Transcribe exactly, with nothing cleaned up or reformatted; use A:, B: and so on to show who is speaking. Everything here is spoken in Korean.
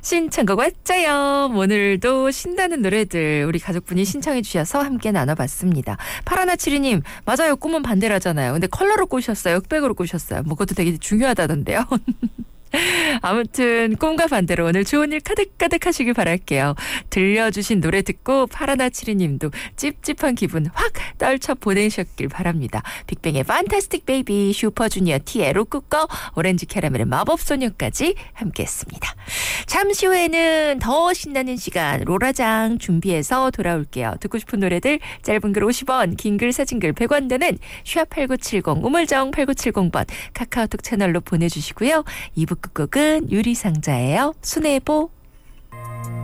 A: 신청곡 왔자요. 오늘도 신나는 노래들 우리 가족분이 신청해 주셔서 함께 나눠봤습니다. 파라나치리님, 맞아요. 꿈은 반대라잖아요. 근데 컬러로 꼬셨어요? 흑백으로 꼬셨어요? 뭐 그것도 되게 중요하다던데요. 아무튼 꿈과 반대로 오늘 좋은 일 가득가득 하시길 바랄게요. 들려주신 노래 듣고 파라나치리님도 찝찝한 기분 확 떨쳐 보내셨길 바랍니다. 빅뱅의 판타스틱 베이비, 슈퍼주니어 T의 로쿠꺼, 오렌지 캐러멜의 마법소녀까지 함께했습니다. 잠시 후에는 더 신나는 시간 로라장 준비해서 돌아올게요. 듣고 싶은 노래들 짧은 글 오십 원, 긴 글 사진 글 백 원 되는 샵 팔구칠공, 우물정 팔구칠공 번 카카오톡 채널로 보내주시고요. 이 부 끝곡은 유리상자예요. 순애보.